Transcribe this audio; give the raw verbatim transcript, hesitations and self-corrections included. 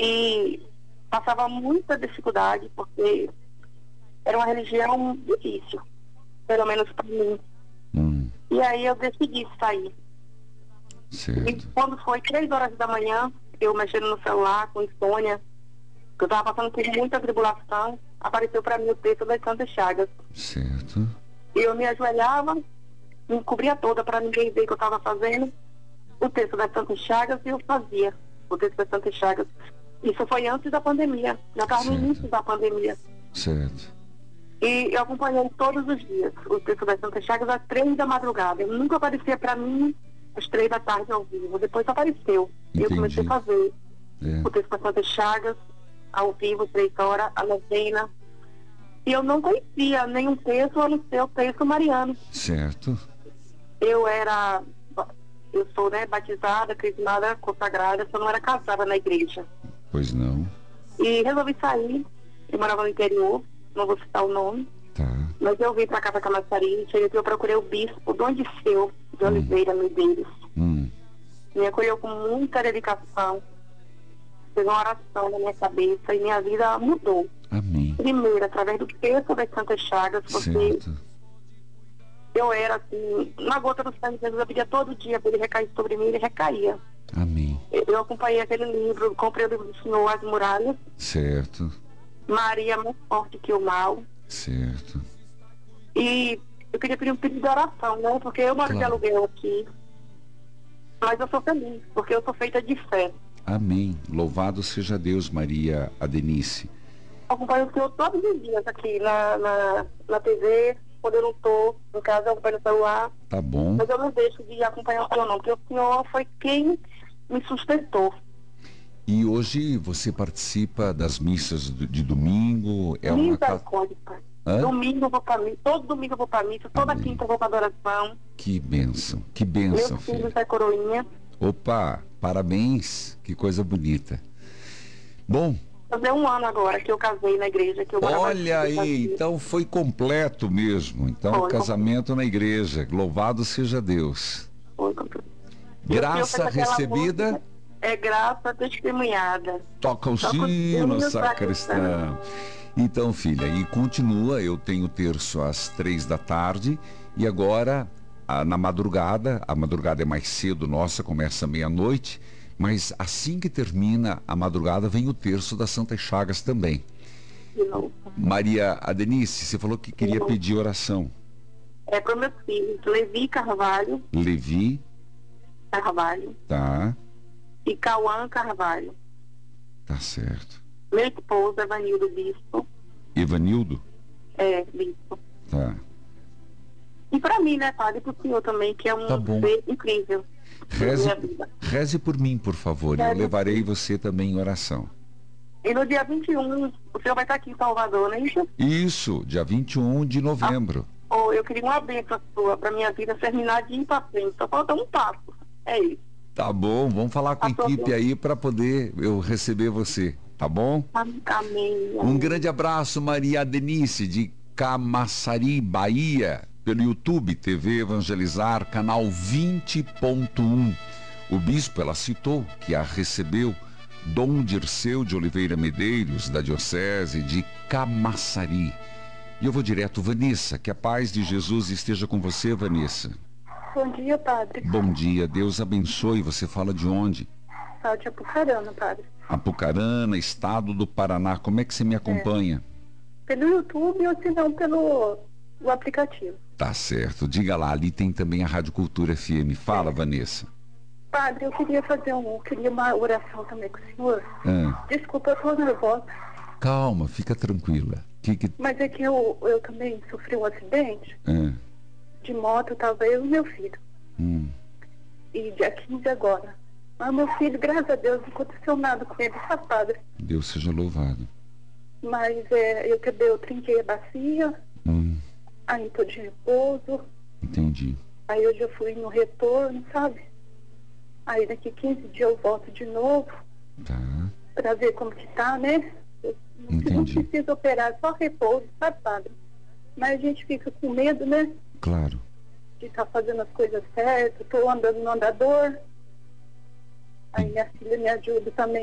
e passava muita dificuldade, porque era uma religião difícil, pelo menos para mim. Hum. E aí eu decidi sair. Certo. E quando foi três horas da manhã, eu mexendo no celular com insônia, que eu estava passando por muita tribulação, apareceu para mim o texto das Santas Chagas. Certo. E eu me ajoelhava, me cobria toda para ninguém ver o que eu estava fazendo, o texto das Santas Chagas, e eu fazia o texto das Santas Chagas. Isso foi antes da pandemia, já estava no início da pandemia. Certo. E eu acompanhei todos os dias o texto das Santas Chagas às três da madrugada. Eu nunca aparecia para mim às três da tarde ao vivo. Depois apareceu. E eu comecei a fazer é. o texto das Santas Chagas ao vivo, três horas, a novena. E eu não conhecia nenhum texto a não ser o texto mariano. Certo. Eu era, eu sou, né, batizada, crismada, consagrada, só não era casada na igreja. Pois não. E resolvi sair. Eu morava no interior, não vou citar o nome. Tá. Mas eu vim para cá, para Camaçari, cheguei aqui, eu procurei o bispo Dom Disseu de Oliveira Medeiros. Hum. Me acolheu com muita dedicação, fez uma oração na minha cabeça e minha vida mudou. Amém. Primeiro, através do texto das Santas Chagas, porque Certo. eu era assim, na gota do sangue de Jesus, eu pedia todo dia para ele recair sobre mim, ele recaía. Amém. Eu acompanhei aquele livro, comprei o livro do Senhor, As Muralhas. Certo. Maria mais forte que o mal. Certo. E eu queria pedir um pedido de oração, né? Porque eu moro Claro. de aluguel aqui. Mas eu sou feliz, porque eu sou feita de fé. Amém. Louvado seja Deus, Maria Adenice. Eu acompanho o Senhor todos os dias aqui na, na, na T V, quando eu não estou em casa, eu acompanho no celular. Tá bom. Mas eu não deixo de acompanhar o Senhor, não, porque o Senhor foi quem me sustentou. E hoje você participa das missas do- de domingo? É uma ca- Misericórdia, Pai. Hã? Domingo eu vou para missa, todo domingo eu vou para missa, toda Amém. quinta eu vou para adoração. Que bênção, que Meu bênção, filho filha. é coroinha. Opa, parabéns, que coisa bonita. Bom, Fazer um ano agora que eu casei na igreja. Que eu morava olha aqui, aí, aqui. então foi completo mesmo. Então, Foi, casamento na igreja. Louvado seja Deus. Foi, foi. E o Graça Senhor fez aquela recebida, música, é graça testemunhada. toca o Toca o sino, sino, sacristão. Então, filha, e continua, eu tenho terço às três da tarde, e agora, ah, na madrugada, a madrugada é mais cedo, nossa, começa meia-noite, mas assim que termina a madrugada, vem o terço das Santas Chagas também. De novo. Maria Adenice, você falou que queria Sim. pedir oração. É para meus filhos, Levi Carvalho, Levi, Carvalho tá, e Cauã Carvalho. tá certo. Meu esposo, Evanildo Bispo, Evanildo, é bispo. tá. E para mim, né, padre, e para o senhor também, que é um Tá bom. ser incrível na Reze, minha vida. reze por mim, por favor, eu Reze levarei por mim. você também em oração. E no dia vinte e um, o senhor vai estar aqui em Salvador, né? Isso? Isso, dia vinte e um de novembro. Oh, eu queria uma bênção sua para minha vida terminar de ir para frente. Só falta um passo. É isso. Tá bom, vamos falar com a Tá bom. equipe aí para poder eu receber você, tá bom? Amém. Um grande abraço, Maria Denise, de Camaçari, Bahia, pelo YouTube, T V Evangelizar, canal vinte ponto um. O bispo, ela citou que a recebeu Dom Dirceu de Oliveira Medeiros, da Diocese de Camaçari. E eu vou direto, Vanessa, que a paz de Jesus esteja com você, Vanessa. Bom dia, padre. Bom dia, Deus abençoe. Você fala de onde? Fala de Apucarana, padre. Apucarana, estado do Paraná. Como é que você me acompanha? Pelo YouTube ou se não pelo o aplicativo. Tá certo. Diga lá, ali tem também a Rádio Cultura F M. Fala, Vanessa. Padre, eu queria fazer um, queria uma oração também com o senhor. Ah, Desculpa, eu tô nervosa. calma, fica tranquila. Que que... Mas é que eu, eu também sofri um acidente Ah, de moto, talvez, o meu filho. hum, E dia quinze agora. Mas meu filho, graças a Deus, não aconteceu nada com ele, tá, padre? Deus seja louvado. Mas é, eu quebrei, eu trinquei a bacia, Hum, aí tô de repouso, entendi. aí hoje eu fui no retorno, sabe? Aí daqui quinze dias eu volto de novo Tá, pra ver como que tá, né? Eu não, Entendi. não precisa operar, só repouso, sabe, padre? Mas a gente fica com medo, né? claro. De estar fazendo as coisas certas, tô andando no andador. Aí minha filha me ajuda também